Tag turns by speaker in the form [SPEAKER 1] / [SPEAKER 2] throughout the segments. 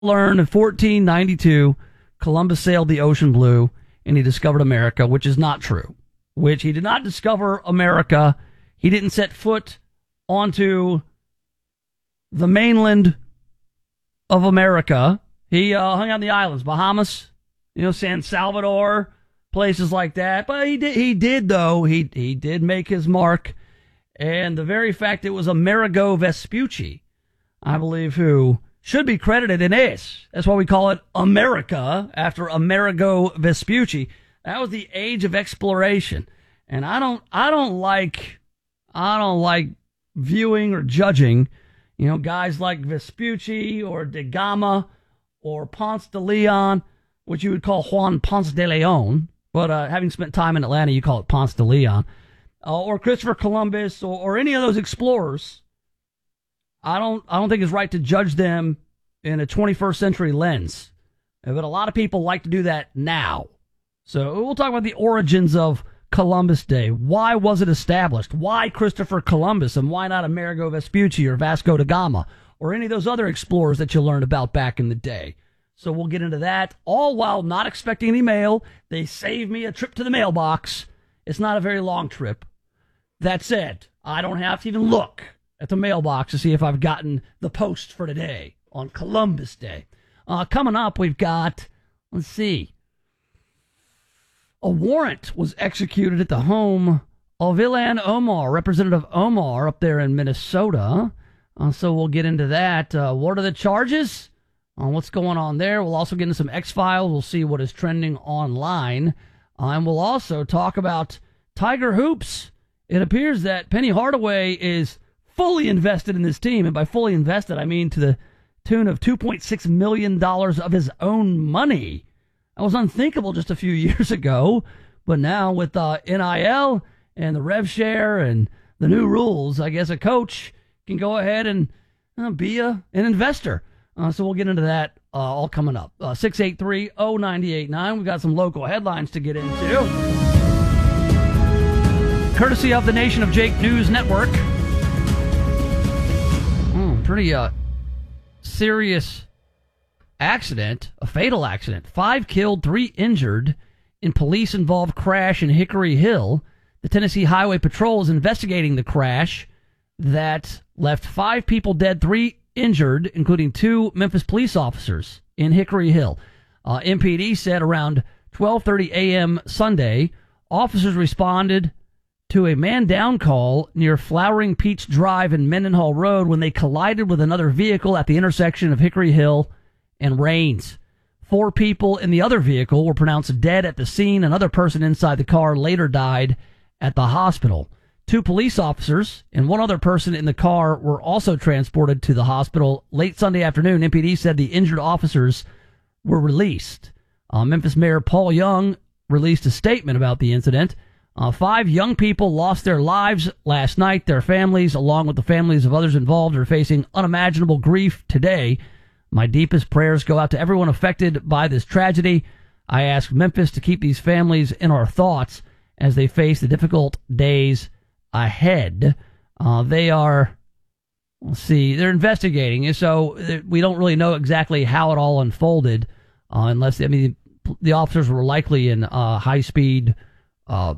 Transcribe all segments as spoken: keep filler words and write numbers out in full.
[SPEAKER 1] Learned in fourteen ninety-two, Columbus sailed the ocean blue and he discovered America, which is not true. Which he did not discover America. He didn't set foot onto the mainland of America. He uh, hung out in the islands, Bahamas, you know, San Salvador, places like that. But he did, he did though, he he did make his mark. And the very fact it was Amerigo Vespucci, I believe, who should be credited in this. That's why we call it America, after Amerigo Vespucci. That was the age of exploration. And I don't I don't like I don't like viewing or judging, you know, guys like Vespucci or da Gama or Ponce de Leon, which you would call Juan Ponce de Leon, but uh, having spent time in Atlanta, you call it Ponce de Leon, uh, or Christopher Columbus, or, or any of those explorers. I don't I don't think it's right to judge them in a twenty-first century lens. But a lot of people like to do that now. So we'll talk about the origins of Columbus Day. Why was it established? Why Christopher Columbus, and why not Amerigo Vespucci or Vasco da Gama or any of those other explorers that you learned about back in the day? So we'll get into that, all while not expecting any mail. They saved me a trip to the mailbox. It's not a very long trip. That said, I don't have to even look at the mailbox to see if I've gotten the post for today on Columbus Day. Uh, coming up, we've got, let's see, a warrant was executed at the home of Ilhan Omar, Representative Omar, up there in Minnesota. Uh, so we'll get into that. Uh, what are the charges? Uh, what's going on there? We'll also get into some X-Files. We'll see what is trending online. Uh, and we'll also talk about Tiger Hoops. It appears that Penny Hardaway is fully invested in this team. And by fully invested, I mean to the tune of two point six million dollars of his own money. That was unthinkable just a few years ago. But now with uh, N I L and the rev share and the new rules, I guess a coach can go ahead and uh, be a, an investor. Uh, so we'll get into that uh, all coming up. Uh, six eight three, oh nine eight nine. We've got some local headlines to get into. Courtesy of the Nation of Jake News Network. Mm, pretty uh, serious accident, a fatal accident. Five killed, three injured in police-involved crash in Hickory Hill. The Tennessee Highway Patrol is investigating the crash that left five people dead, three injured, including two Memphis police officers in Hickory Hill. Uh, M P D said around twelve thirty a.m. Sunday, officers responded to a man-down call near Flowering Peach Drive and Mendenhall Road when they collided with another vehicle at the intersection of Hickory Hill and Rains. Four people in the other vehicle were pronounced dead at the scene. Another person inside the car later died at the hospital. Two police officers and one other person in the car were also transported to the hospital. Late Sunday afternoon, M P D said the injured officers were released. Uh, Memphis Mayor Paul Young released a statement about the incident. Uh, five young people lost their lives last night. Their families, along with the families of others involved, are facing unimaginable grief today. My deepest prayers go out to everyone affected by this tragedy. I ask Memphis to keep these families in our thoughts as they face the difficult days ahead. Uh, they are, let's see, they're investigating, so we don't really know exactly how it all unfolded, uh, unless, I mean, the officers were likely in uh, high-speed uh,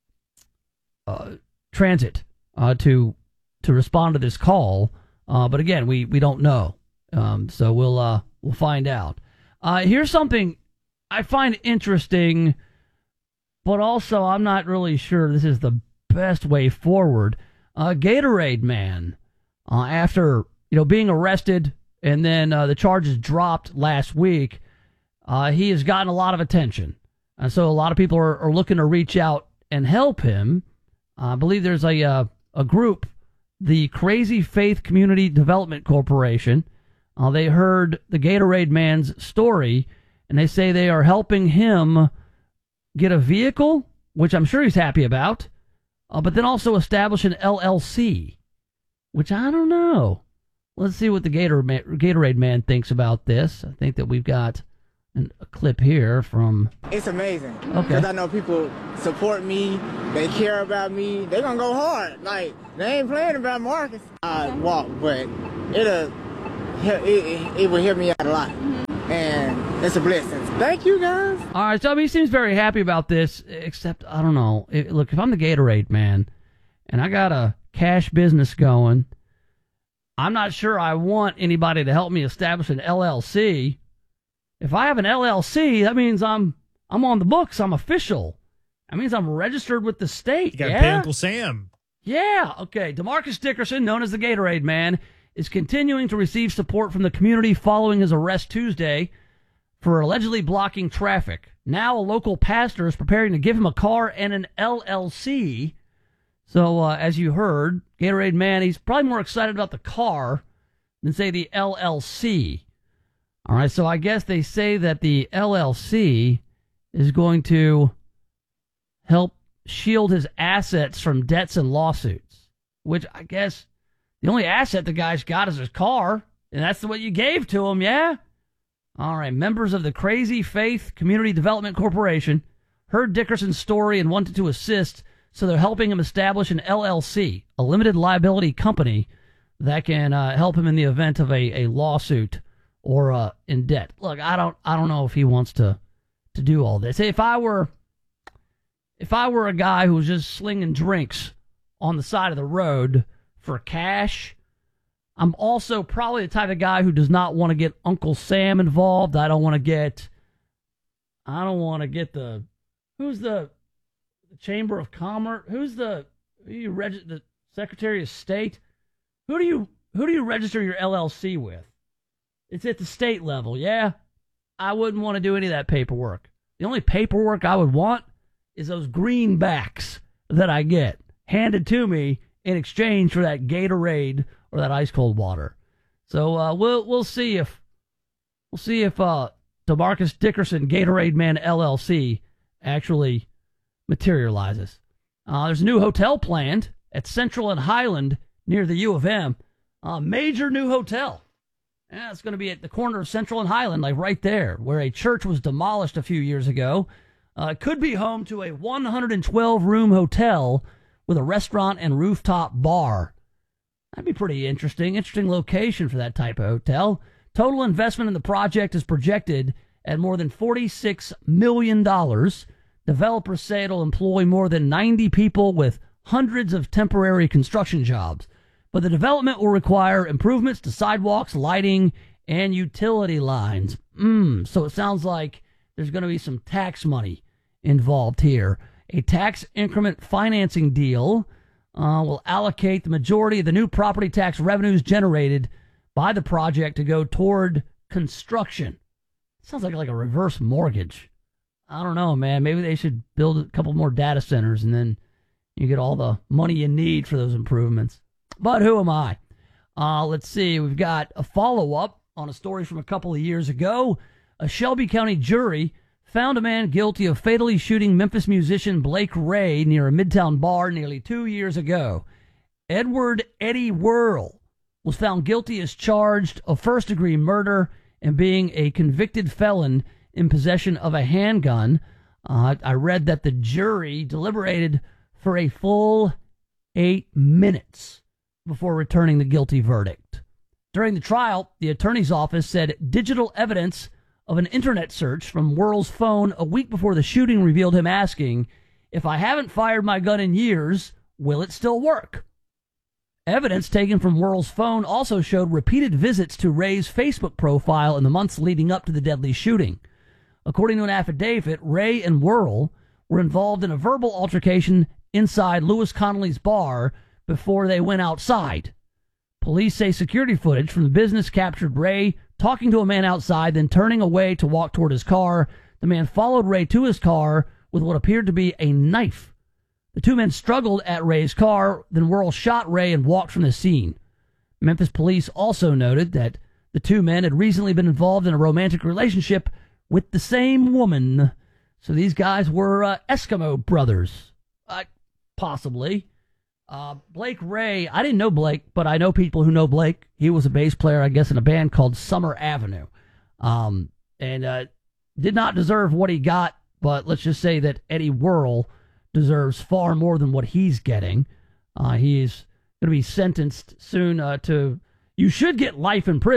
[SPEAKER 1] uh, transit uh, to to respond to this call. Uh, but again, we, we don't know. Um, so we'll uh, we'll find out. Uh, here's something I find interesting, but also I'm not really sure this is the best way forward. Uh, Gatorade man, uh, after you know being arrested and then uh, the charges dropped last week, uh, he has gotten a lot of attention, and so a lot of people are, are looking to reach out and help him. Uh, I believe there's a uh, a group, the Crazy Faith Community Development Corporation. Uh, they heard the Gatorade man's story, and they say they are helping him get a vehicle, which I'm sure he's happy about, uh, but then also establish an L L C, which I don't know. Let's see what the Gator man, Gatorade man thinks about this. I think that we've got an, a clip here from...
[SPEAKER 2] It's amazing.
[SPEAKER 1] Okay.
[SPEAKER 2] Because I know people support me. They care about me. They're going to go hard. Like, they ain't playing about Marcus. I walk, but it'll... It, it, it will help me out a lot. and it's a blessing. Thank you, guys.
[SPEAKER 1] All right, so I mean, he seems very happy about this, except, I don't know. It, look, if I'm the Gatorade man and I got a cash business going, I'm not sure I want anybody to help me establish an L L C. If I have an L L C, that means I'm I'm on the books. I'm official. That means I'm registered with the state.
[SPEAKER 3] You got to
[SPEAKER 1] yeah?
[SPEAKER 3] pay Uncle Sam.
[SPEAKER 1] Yeah, okay. DeMarcus Dickerson, known as the Gatorade Man, is continuing to receive support from the community following his arrest Tuesday for allegedly blocking traffic. Now a local pastor is preparing to give him a car and an L L C. So, uh, as you heard, Gatorade Man, he's probably more excited about the car than, say, the L L C. All right, so I guess they say that the L L C is going to help shield his assets from debts and lawsuits, which I guess the only asset the guy's got is his car, and that's what you gave to him, yeah? All right, members of the Crazy Faith Community Development Corporation heard Dickerson's story and wanted to assist, so they're helping him establish an L L C, a limited liability company that can uh, help him in the event of a, a lawsuit or uh, in debt. Look, I don't I don't know if he wants to to do all this. If I were if I were a guy who was just slinging drinks on the side of the road for cash, I'm also probably the type of guy who does not want to get Uncle Sam involved. I don't want to get I don't want to get the who's the, the Chamber of Commerce? Who's the who you reg- the Secretary of State? Who do you who do you register your L L C with? It's at the state level, yeah? I wouldn't want to do any of that paperwork. The only paperwork I would want is those greenbacks that I get handed to me in exchange for that Gatorade or that ice cold water. So uh, we'll we'll see if we'll see if uh, DeMarcus Dickerson Gatorade Man L L C actually materializes. Uh, there's a new hotel planned at Central and Highland near the U of M. A major new hotel. Yeah, it's going to be at the corner of Central and Highland, like right there, where a church was demolished a few years ago. Uh, it could be home to a one hundred twelve room hotel with a restaurant and rooftop bar. That'd be pretty interesting. Interesting location for that type of hotel. Total investment in the project is projected at more than forty-six million dollars. Developers say it'll employ more than ninety people with hundreds of temporary construction jobs. But the development will require improvements to sidewalks, lighting, and utility lines. Mm, so it sounds like there's going to be some tax money involved here. A tax increment financing deal uh, will allocate the majority of the new property tax revenues generated by the project to go toward construction. Sounds like like a reverse mortgage. I don't know, man. Maybe they should build a couple more data centers and then you get all the money you need for those improvements. But who am I? Uh, let's see. We've got a follow-up on a story from a couple of years ago. A Shelby County jury found a man guilty of fatally shooting Memphis musician Blake Ray near a Midtown bar nearly two years ago. Edward Eddie Whirl was found guilty as charged of first-degree murder and being a convicted felon in possession of a handgun. Uh, I read that the jury deliberated for a full eight minutes before returning the guilty verdict. During the trial, the attorney's office said digital evidence of an internet search from Whirl's phone a week before the shooting revealed him asking, "If I haven't fired my gun in years, will it still work?" Evidence taken from Whirl's phone also showed repeated visits to Ray's Facebook profile in the months leading up to the deadly shooting. According to an affidavit, Ray and Whirl were involved in a verbal altercation inside Lewis Connolly's bar before they went outside. Police say security footage from the business captured Ray talking to a man outside, then turning away to walk toward his car. The man followed Ray to his car with what appeared to be a knife. The two men struggled at Ray's car, then Whirl shot Ray and walked from the scene. Memphis police also noted that the two men had recently been involved in a romantic relationship with the same woman. So these guys were uh, Eskimo brothers. Uh, possibly. Uh, Blake Ray, I didn't know Blake, but I know people who know Blake. He was a bass player, I guess, in a band called Summer Avenue. Um, and uh, did not deserve what he got, but let's just say that Eddie Whirl deserves far more than what he's getting. Uh, he's going to be sentenced soon uh, to, you should get life in prison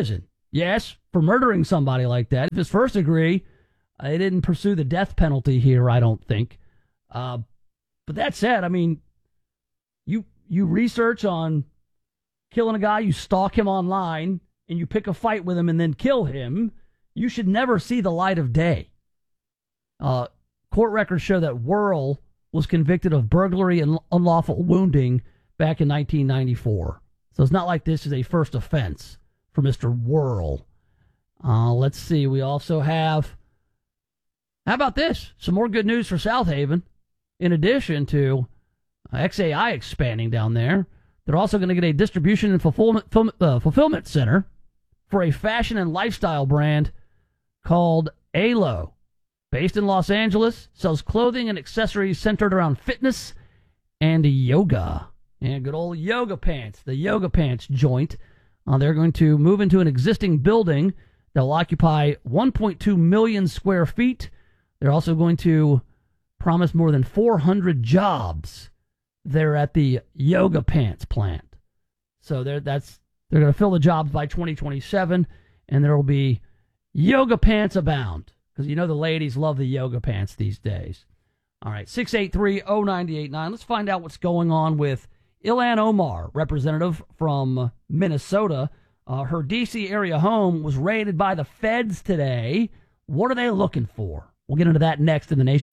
[SPEAKER 1] Yes, for murdering somebody like that. If it's first degree, they didn't pursue the death penalty here, I don't think. Uh, but that said, I mean, you you research on killing a guy, you stalk him online, and you pick a fight with him and then kill him, you should never see the light of day. Uh, court records show that Worrell was convicted of burglary and unlawful wounding back in nineteen ninety-four. So it's not like this is a first offense for Mister Worrell. Uh, let's see. We also have, how about this? Some more good news for South Haven. In addition to X A I expanding down there, they're also going to get a distribution and fulfillment, uh, fulfillment center for a fashion and lifestyle brand called A L O. Based in Los Angeles, sells clothing and accessories centered around fitness and yoga. And good old yoga pants, the yoga pants joint. Uh, they're going to move into an existing building that will occupy one point two million square feet. They're also going to promise more than four hundred jobs there at the yoga pants plant. So they're, that's, they're going to fill the jobs by twenty twenty-seven, and there will be yoga pants abound. Because you know the ladies love the yoga pants these days. All right, six eight three, oh nine eight nine. Let's find out what's going on with Ilhan Omar, representative from Minnesota. Uh, her D C area home was raided by the feds today. What are they looking for? We'll get into that next in the Nation.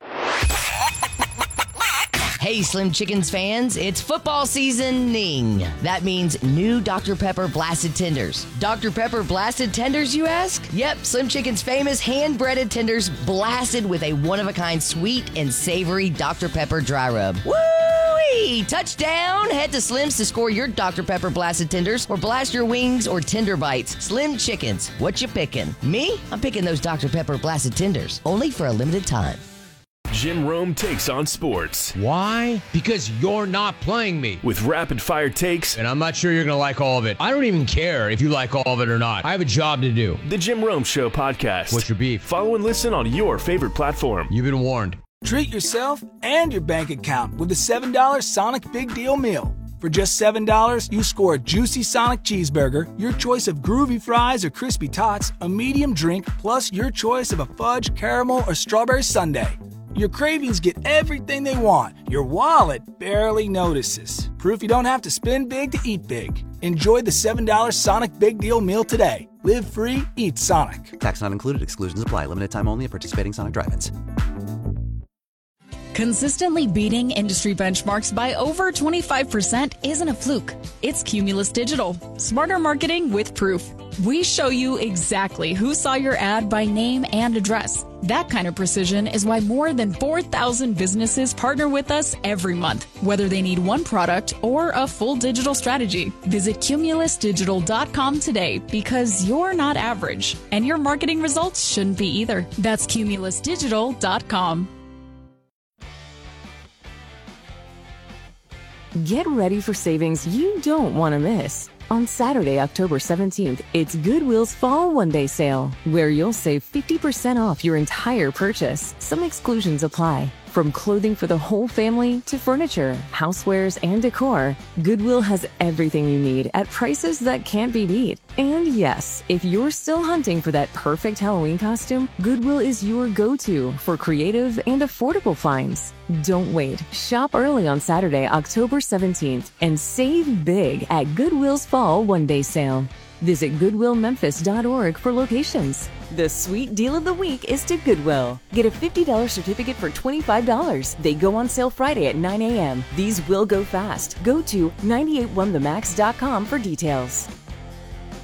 [SPEAKER 3] Hey, Slim Chickens fans, it's football seasoning. That means new Doctor Pepper Blasted Tenders. Doctor Pepper Blasted Tenders, you ask? Yep, Slim Chicken's famous hand-breaded tenders blasted with a one-of-a-kind sweet and savory Doctor Pepper dry rub. Woo-wee! Touchdown! Head to Slim's to score your Doctor Pepper Blasted Tenders or blast your wings or tender bites. Slim Chickens, what you picking? Me? I'm picking those Doctor Pepper Blasted Tenders, only for a limited time.
[SPEAKER 4] Jim Rome takes on sports.
[SPEAKER 5] Why? Because you're not playing me.
[SPEAKER 4] With rapid-fire takes.
[SPEAKER 5] And I'm not sure you're going to like all of it. I don't even care if you like all of it or not. I have a job to do.
[SPEAKER 4] The Jim Rome Show podcast.
[SPEAKER 5] What's your beef?
[SPEAKER 4] Follow and listen on your favorite platform.
[SPEAKER 5] You've been warned.
[SPEAKER 6] Treat yourself and your bank account with the seven dollar Sonic Big Deal Meal. For just seven dollars, you score a juicy Sonic cheeseburger, your choice of groovy fries or crispy tots, a medium drink, plus your choice of a fudge, caramel, or strawberry sundae. Your cravings get everything they want. Your wallet barely notices. Proof you don't have to spend big to eat big. Enjoy the seven dollar Sonic Big Deal Meal today. Live free, eat Sonic.
[SPEAKER 7] Tax not included. Exclusions apply. Limited time only at participating Sonic drive-ins.
[SPEAKER 8] Consistently beating industry benchmarks by over twenty-five percent isn't a fluke. It's Cumulus Digital. Smarter marketing with proof. We show you exactly who saw your ad by name and address. That kind of precision is why more than four thousand businesses partner with us every month, whether they need one product or a full digital strategy. Visit cumulus digital dot com today because you're not average, and your marketing results shouldn't be either. That's cumulus digital dot com.
[SPEAKER 9] Get ready for savings you don't want to miss. On Saturday, October seventeenth, it's Goodwill's Fall One-Day Sale, where you'll save fifty percent off your entire purchase. Some exclusions apply. From clothing for the whole family to furniture, housewares, and decor, Goodwill has everything you need at prices that can't be beat. And yes, if you're still hunting for that perfect Halloween costume, Goodwill is your go-to for creative and affordable finds. Don't wait. Shop early on Saturday, October seventeenth, and save big at Goodwill's Fall One-Day Sale. Visit goodwill memphis dot org for locations. The sweet deal of the week is to Goodwill. Get a fifty dollars certificate for twenty-five dollars. They go on sale Friday at nine a.m. These will go fast. Go to nine eight one the max dot com for details.